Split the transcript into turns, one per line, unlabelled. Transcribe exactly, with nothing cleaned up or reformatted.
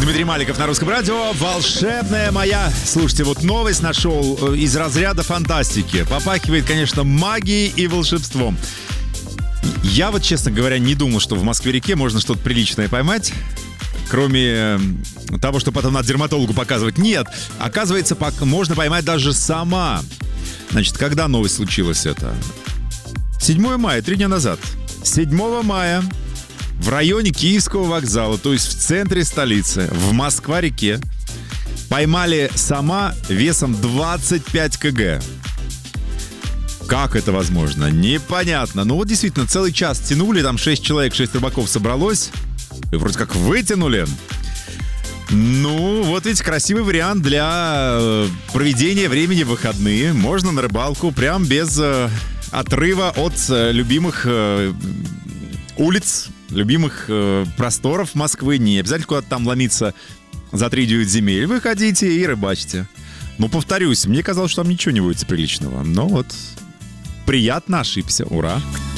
Дмитрий Маликов на Русском радио. Волшебная моя. Слушайте, вот новость нашел из разряда фантастики. Попахивает, конечно, магией и волшебством. Я вот, честно говоря, не думал, что в Москве-реке можно что-то приличное поймать. Кроме того, что потом надо дерматологу показывать. Нет, оказывается, можно поймать даже сама. Значит, когда новость случилась это? седьмого мая, три дня назад. седьмого мая в районе Киевского вокзала, то есть в центре столицы, в Москва-реке, поймали сама весом двадцать пять килограмм. Как это возможно? Непонятно. Ну вот действительно, целый час тянули, там шесть человек, шесть рыбаков собралось. И вроде как вытянули. Ну, вот ведь красивый вариант для проведения времени в выходные. Можно на рыбалку, прям без э, отрыва от э, любимых э, улиц, любимых э, просторов Москвы. Не обязательно куда-то там ломиться за три девять земель. Выходите и рыбачьте. Ну, повторюсь, мне казалось, что там ничего не будет приличного. Но вот приятно ошибся. Ура!